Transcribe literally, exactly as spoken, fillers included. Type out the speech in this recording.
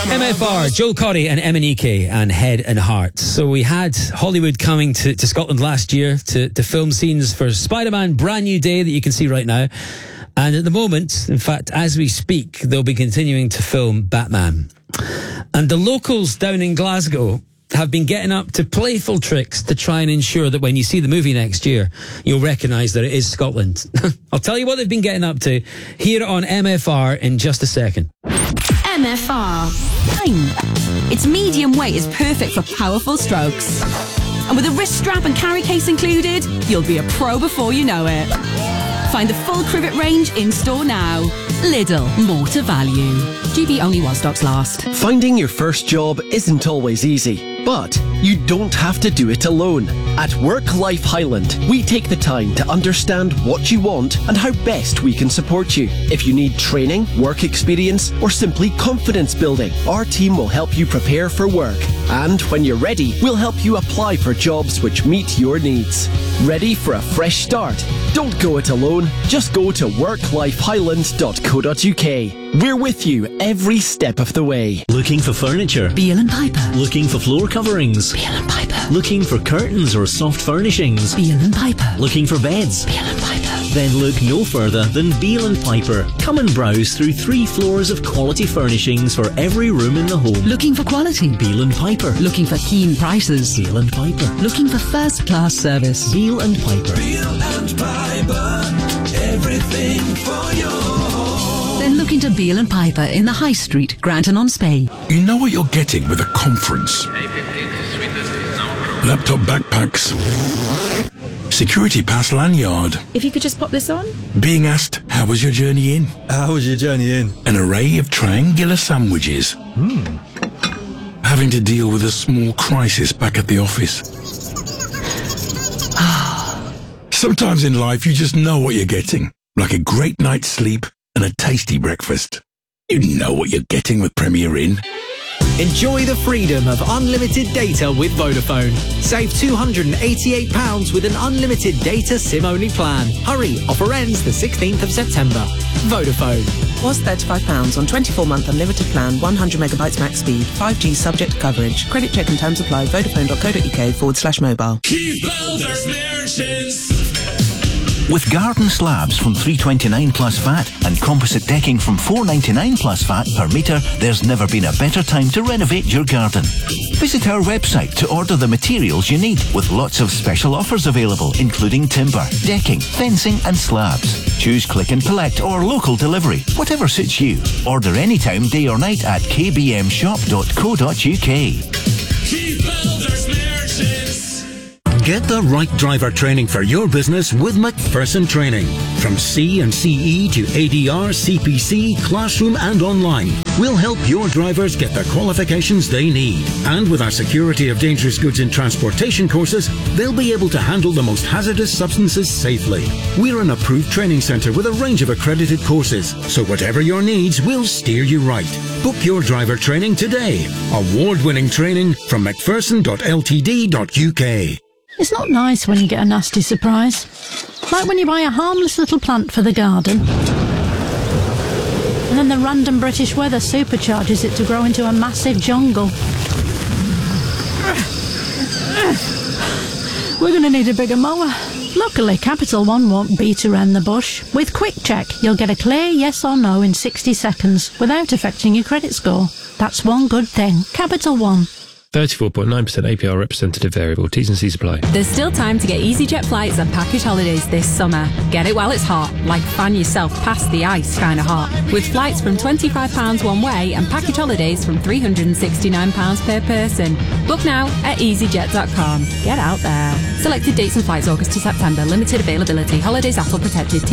M F R, Joel Corry and Emanike and Head and Heart. So we had Hollywood coming to, to Scotland last year to, to film scenes for Spider-Man Brand New Day that you can see right now. And at the moment, in fact, as we speak, they'll be continuing to film Batman. And the locals down in Glasgow have been getting up to playful tricks to try and ensure that when you see the movie next year, you'll recognise that it is Scotland. I'll tell you what they've been getting up to here on M F R in just a second. M F R. Fine. Its medium weight is perfect for powerful strokes. And with a wrist strap and carry case included, you'll be a pro before you know it. Find the full Crivet range in store now. Lidl, more to value. G B only while stocks last. Finding your first job isn't always easy, but you don't have to do it alone. At Work Life Highland, we take the time to understand what you want and how best we can support you. If you need training, work experience, or simply confidence building, our team will help you prepare for work. And when you're ready, we'll help you apply for jobs which meet your needs. Ready for a fresh start? Don't go it alone. Just go to work life highland dot co dot uk. We're with you every step of the way. Looking for furniture? Beale and Piper. Looking for floor coverings? Beale and Piper. Looking for curtains or soft furnishings? Beale and Piper. Looking for beds? Beale and Piper. Then look no further than Beale and Piper. Come and browse through three floors of quality furnishings for every room in the home. Looking for quality? Beale and Piper. Looking for keen prices? Beale and Piper. Looking for first-class service? Beale and Piper. Beale and Piper. Everything for your home. Then look into Beale and Piper in the High Street, Granton-on-Spey. You know what you're getting with a conference. Laptop backpacks. Security pass lanyard. If you could just pop this on. Being asked, how was your journey in? How was your journey in? An array of triangular sandwiches. Hmm. Having to deal with a small crisis back at the office. Sometimes in life you just know what you're getting. Like a great night's sleep and a tasty breakfast. You know what you're getting with Premier Inn. Enjoy the freedom of unlimited data with Vodafone. Save two hundred eighty-eight pounds with an unlimited data SIM-only plan. Hurry, offer ends the sixteenth of September. Vodafone. Was thirty-five pounds on twenty-four month unlimited plan, one hundred megabytes max speed, five G subject to coverage. Credit check and terms apply. Vodafone.co.uk forward slash mobile. Keep Builders Merchants. With garden slabs from three twenty-nine plus V A T and composite decking from four ninety-nine plus V A T per metre, there's never been a better time to renovate your garden. Visit our website to order the materials you need, with lots of special offers available, including timber, decking, fencing and slabs. Choose click and collect or local delivery, whatever suits you. Order anytime, day or night at k b m shop dot co dot u k. Keep Builders Merchants. Get the right driver training for your business with McPherson Training. From C and C E to A D R, C P C, classroom and online. We'll help your drivers get the qualifications they need. And with our Security of Dangerous Goods in Transportation courses, they'll be able to handle the most hazardous substances safely. We're an approved training centre with a range of accredited courses. So whatever your needs, we'll steer you right. Book your driver training today. Award-winning training from mcpherson dot l t d dot u k. It's not nice when you get a nasty surprise. Like when you buy a harmless little plant for the garden. And then the random British weather supercharges it to grow into a massive jungle. We're going to need a bigger mower. Luckily, Capital One won't beat around the bush. With Quick Check, you'll get a clear yes or no in sixty seconds without affecting your credit score. That's one good thing. Capital One. thirty-four point nine percent A P R representative variable. T's and C's apply. There's still time to get EasyJet flights and package holidays this summer. Get it while it's hot, like fan yourself past the ice kind of hot. With flights from twenty-five pounds one way and package holidays from three hundred sixty-nine pounds per person. Book now at easyjet dot com. Get out there. Selected dates and flights August to September. Limited availability. Holidays A T L protected.